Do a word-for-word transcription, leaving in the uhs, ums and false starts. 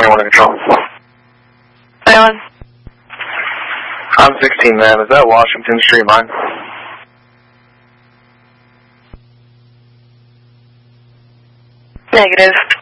twenty-one in control. Island. I'm sixteen, man. Is that Washington Street line? Negative.